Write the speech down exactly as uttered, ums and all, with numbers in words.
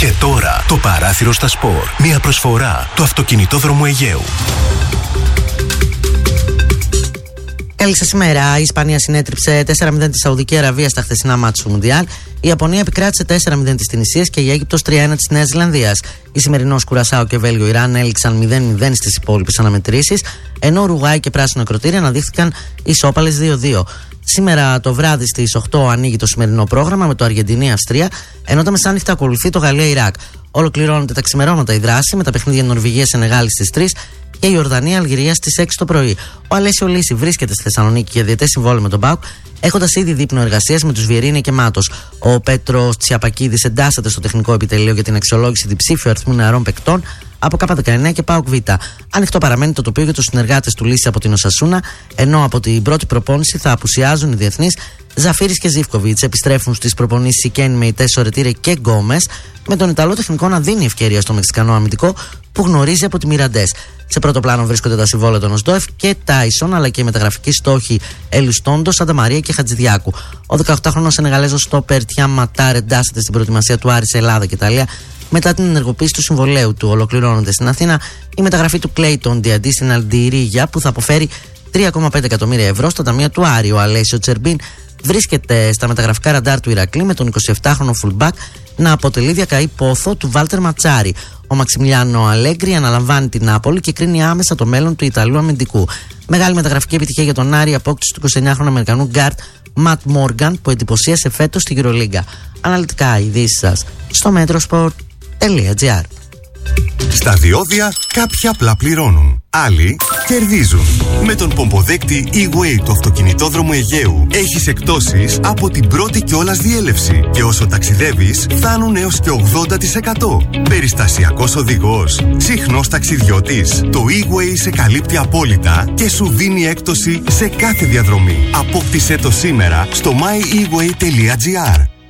Και τώρα το παράθυρο στα σπορ. Μια προσφορά του αυτοκινητόδρομου Αιγαίου. Καλή σας ημέρα. Η Ισπανία συνέτριψε τέσσερα μηδέν τη Σαουδική Αραβία στα χθεσινά μάτς του Μουντιάλ. Η Ιαπωνία επικράτησε τέσσερα μηδέν της Τινησίας και η Αίγυπτος τρία ένα της Νέας Ζηλανδίας. Οι σημερινός Κουρασάο και Βέλγιο Ιράν έληξαν μηδέν μηδέν στις υπόλοιπες αναμετρήσεις, ενώ Ουρουγουάη και Πράσινο Ακροτήρι αναδείχθηκαν ισόπαλες δύο δύο. Σήμερα το βράδυ στις οκτώ ανοίγει το σημερινό πρόγραμμα με το Αργεντινή-Αυστρία, ενώ τα μεσάνυχτα ακολουθεί το Γαλλία-Ιράκ. Ολοκληρώνεται τα ξημερώματα η δράση με τα παιχνίδια Νορβηγία-Σενεγάλη στις τρεις και η Ιορδανία-Αλγερία στις έξι το πρωί. Ο Αλέσιο Λύση βρίσκεται στη Θεσσαλονίκη για διετές συμβόλαιο με τον ΠΑΟΚ, έχοντας ήδη δείπνο εργασίας με τους Βιερίνη και Μάτος. Ο Πέτρος Τσιαπακίδης εντάσσεται στο τεχνικό επιτελείο για την αξιολόγηση διψήφιου αριθμού νεαρών παικτών από Κ δεκαεννέα και ΠΑΟΚ Β. Ανοιχτό παραμένει το τοπίο για τους συνεργάτες του Λύση από την Οσασούνα, ενώ από την πρώτη προπόνηση θα απουσιάζουν οι διεθνείς Ζαφίρης και Ζίβκοβιτς. Επιστρέφουν στις προπονήσεις η Κέν Μεϊτέ, Σορετήρε και Γκόμες, με τον Ιταλό τεχνικό να δίνει ευκαιρία στο Μεξικανό αμυντικό που γνωρίζει από τη Μιραντές. Σε πρώτο πλάνο βρίσκονται τα συμβόλαια των Οσδόεφ και Τάισον, αλλά και οι μεταγραφικοί στόχοι Ελουστόντο, Σανταμαρία και Χατζηδιάκου. Ο δεκαοκτάχρονος Σενεγαλέζος στόπερ Τιάν Ματάρ εντάσσεται στην προετοιμασία του Άρη σε Ελλάδα και Ιταλία μετά την ενεργοποίηση του συμβολέου του. Ολοκληρώνονται στην Αθήνα η μεταγραφή του Κλέιτον Διαντή στην Αλντιρίγια που θα αποφέρει τρία κόμμα πέντε εκατομμύρια ευρώ στα ταμεία του Άρη. Ο Αλέσιο Τσερμπίν βρίσκεται στα μεταγραφικά ραντάρ του Ηρακλή με τον εικοσιεπτάχρονο fullback να αποτελεί διακαή πόθο του Βάλτερ Ματσάρη. Ο Μαξιμιλιάνο Αλέγκρι αναλαμβάνει την Νάπολη και κρίνει άμεσα το μέλλον του Ιταλού αμυντικού. Μεγάλη μεταγραφική επιτυχία για τον Άρη, απόκτηση του εικοσιεννιάχρονου Αμερικανού γκάρτ Ματ Μόργαν που εντυπωσίασε φέτος στη Euroliga. Αναλυτικά ειδήσεις σας στο metrosport τελεία gr. Στα διόδια κάποιοι απλά πληρώνουν, άλλοι κερδίζουν. Με τον πομποδέκτη E-Way του αυτοκινητόδρομου Αιγαίου έχεις εκπτώσεις από την πρώτη κιόλας διέλευση και όσο ταξιδεύεις φτάνουν έως και ογδόντα τοις εκατό. Περιστασιακός οδηγός, συχνός ταξιδιώτης. Το E-Way σε καλύπτει απόλυτα και σου δίνει έκπτωση σε κάθε διαδρομή. Απόκτησέ το σήμερα στο my e way τελεία gr.